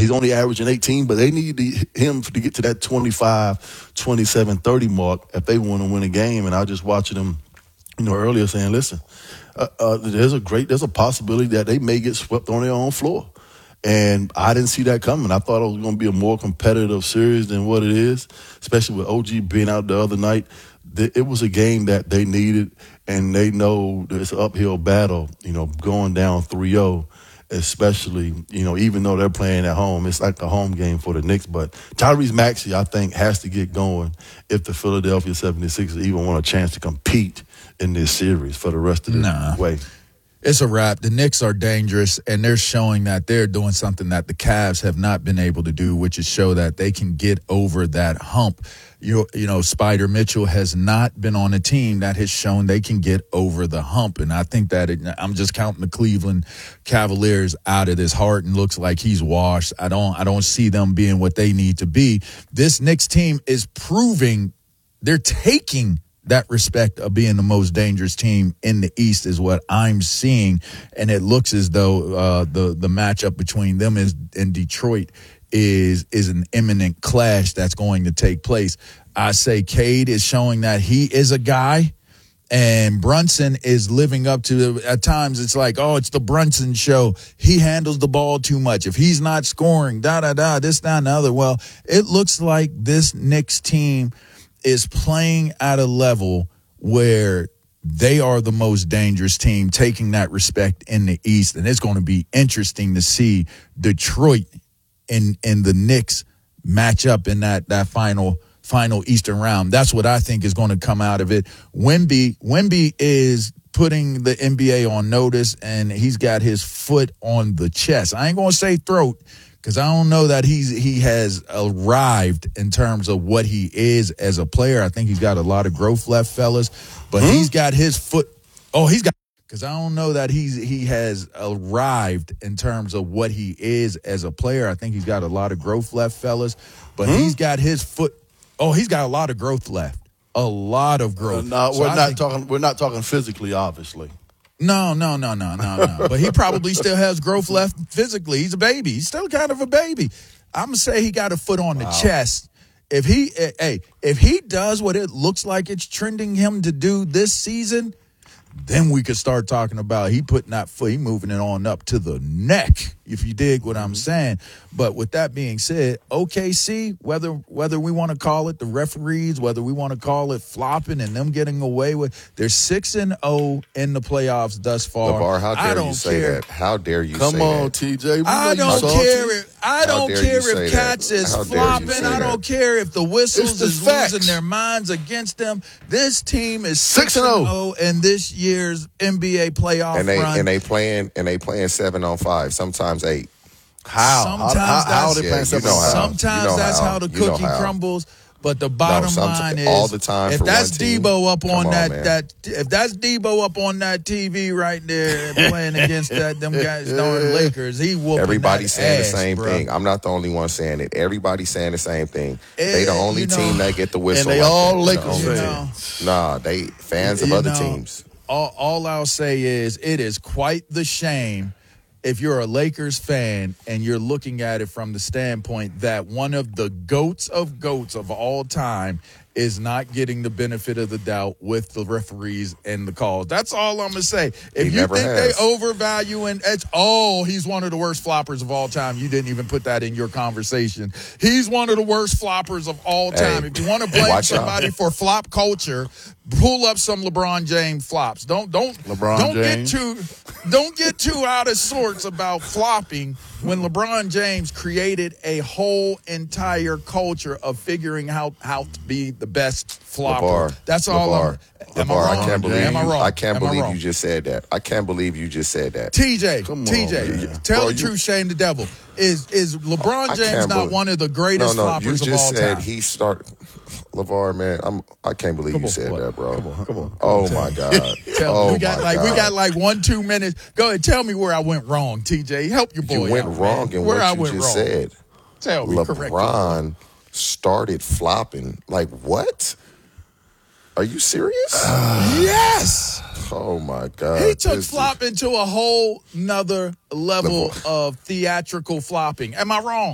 He's only averaging 18, but they need him to get to that 25, 27, 30 mark if they want to win a game. And I was just watching them, earlier saying, listen, there's a possibility that they may get swept on their own floor. And I didn't see that coming. I thought it was going to be a more competitive series than what it is, especially with OG being out the other night. It was a game that they needed, and they know it's an uphill battle, going down 3-0, especially, even though they're playing at home. It's like a home game for the Knicks. But Tyrese Maxey, I think, has to get going if the Philadelphia 76ers even want a chance to compete in this series for the rest of the way. It's a wrap. The Knicks are dangerous, and they're showing that they're doing something that the Cavs have not been able to do, which is show that they can get over that hump. Spider Mitchell has not been on a team that has shown they can get over the hump, and I think that I'm just counting the Cleveland Cavaliers out of this. Harden looks like he's washed. I don't see them being what they need to be. This Knicks team is proving they're taking that respect of being the most dangerous team in the East is what I'm seeing, and it looks as though the matchup between them and Detroit is an imminent clash that's going to take place. I say Cade is showing that he is a guy, and Brunson is living up to at times it's like, oh, it's the Brunson show. He handles the ball too much. If he's not scoring, this, that, and the other. Well, it looks like this Knicks team is playing at a level where they are the most dangerous team, taking that respect in the East. And it's going to be interesting to see Detroit and the Knicks match up in that final Eastern round. That's what I think is going to come out of it. Wemby is putting the NBA on notice, and he's got his foot on the chest. I ain't going to say throat, because I don't know that he has arrived in terms of what he is as a player. I think he's got a lot of growth left, fellas. But he's got his foot. Oh, he's got. Because I don't know that he has arrived in terms of what he is as a player. I think he's got a lot of growth left, fellas. But he's got his foot. Oh, he's got a lot of growth left. A lot of growth. No, we're not talking physically, obviously. No. But he probably still has growth left physically. He's a baby. He's still kind of a baby. I'm going to say he got a foot on the chest. If he does what it looks like it's trending him to do this season, then we could start talking about he putting that foot, he moving it on up to the neck, if you dig what I'm saying. But with that being said, OKC, whether we want to call it the referees, whether we want to call it flopping and them getting away with, they're 6-0 in the playoffs thus far. LeVar, how dare you say that? How dare you say that? Come on, TJ. I don't care if Cats is flopping. I don't care if the whistles is losing their minds against them. This team is 6-0 in this year's NBA playoff run. And they playing 7-on-5, sometimes 8. How are they playing 7-on-5? Sometimes that's how the cookie crumbles. But the bottom line is, all the time if that's Debo up on if that's Debo up on that TV right there playing against them guys, darn Lakers, he whooping everybody's saying ass, the same thing. I'm not the only one saying it. Everybody's saying the same thing. They the only team that get the whistle. And they all Lakers fans. Nah, they fans of other teams. All I'll say is it is quite the shame if you're a Lakers fan and you're looking at it from the standpoint that one of the goats of all time is not getting the benefit of the doubt with the referees and the calls. That's all I'm going to say. If you think they overvalue he's one of the worst floppers of all time. You didn't even put that in your conversation. He's one of the worst floppers of all time. If you want to blame somebody for flop culture, pull up some LeBron James flops. Don't get too out of sorts about flopping when LeBron James created a whole entire culture of figuring out how to be the best flopper. That's all. Am I wrong? I can't believe you just said that. I can't believe you just said that. TJ, tell the truth, shame the devil. Is LeBron James not one of the greatest floppers of all time? You just said LeVar, man, I can't believe you said that, bro. Come on. Oh my God. We got like 1-2 minutes. Go ahead, tell me where I went wrong, TJ. Help your boy. You went wrong in what you just said. Tell me correctly. LeBron started flopping. Like what? Are you serious? Yes. Oh my God. He took flopping to a whole nother level of theatrical flopping. Am I wrong?